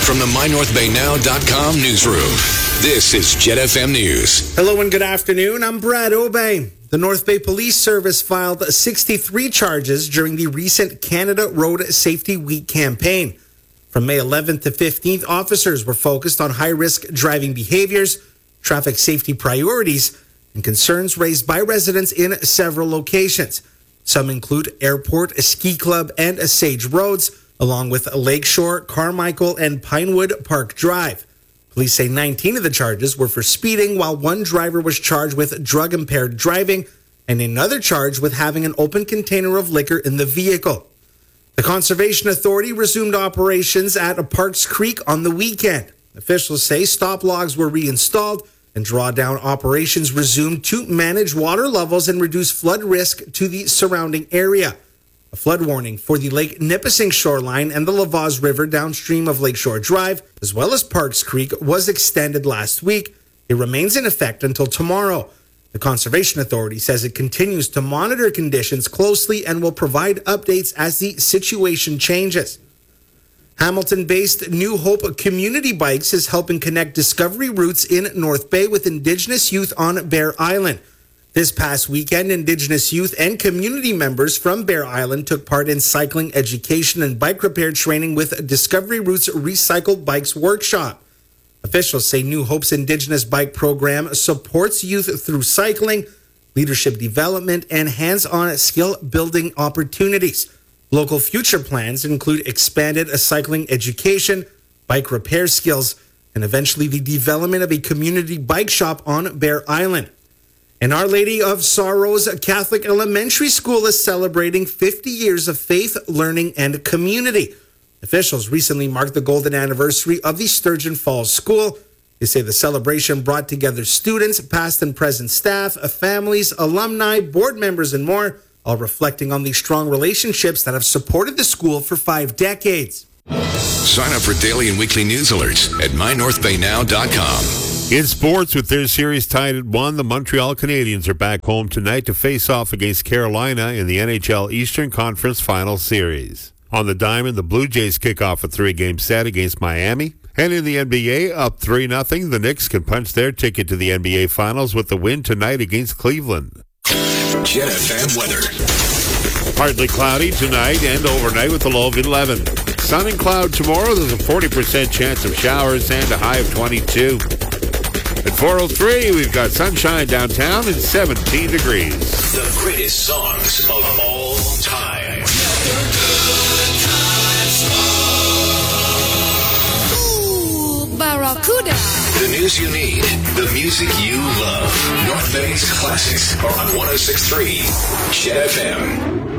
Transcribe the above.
from the MyNorthBayNow.com newsroom, this is Jet FM News. Hello and good afternoon. I'm Brad Obey. The North Bay Police Service filed 63 charges during the recent Canada Road Safety Week campaign. From May 11th to 15th, officers were focused on high-risk driving behaviors, traffic safety priorities, and concerns raised by residents in several locations. Some include Airport, Ski Club, and Sage Roads, along with Lakeshore, Carmichael, and Pinewood Park Drive. Police say 19 of the charges were for speeding, while one driver was charged with drug-impaired driving and another charged with having an open container of liquor in the vehicle. The Conservation Authority resumed operations at Parks Creek on the weekend. Officials say stop logs were reinstalled and drawdown operations resumed to manage water levels and reduce flood risk to the surrounding area. A flood warning for the Lake Nipissing shoreline and the Lavaz River downstream of Lakeshore Drive, as well as Parks Creek, was extended last week. It remains in effect until tomorrow. The Conservation Authority says it continues to monitor conditions closely and will provide updates as the situation changes. Hamilton-based New Hope Community Bikes is helping connect discovery routes in North Bay with Indigenous youth on Bear Island. This past weekend, Indigenous youth and community members from Bear Island took part in cycling education and bike repair training with Discovery Routes Recycled Bikes Workshop. Officials say New Hope's Indigenous Bike Program supports youth through cycling, leadership development, and hands-on skill-building opportunities. Local future plans include expanded cycling education, bike repair skills, and eventually the development of a community bike shop on Bear Island. And Our Lady of Sorrows Catholic Elementary School is celebrating 50 years of faith, learning, and community. Officials recently marked the golden anniversary of the Sturgeon Falls School. They say the celebration brought together students, past and present staff, families, alumni, board members, and more, all reflecting on the strong relationships that have supported the school for 5 decades. Sign up for daily and weekly news alerts at MyNorthBayNow.com. In sports, with their series tied at 1, the Montreal Canadiens are back home tonight to face off against Carolina in the NHL Eastern Conference Final Series. On the diamond, the Blue Jays kick off a 3-game set against Miami. And in the NBA, up 3-0, the Knicks can punch their ticket to the NBA Finals with the win tonight against Cleveland. Jet FM weather. Partly cloudy tonight and overnight with a low of 11. Sun and cloud tomorrow. There's a 40% chance of showers and a high of 22. At 4:03, we've got sunshine downtown and 17 degrees. The greatest songs of all time. Ooh, Barracuda. The news you need, the music you love. North Bay's classics are on 106.3 Jet FM.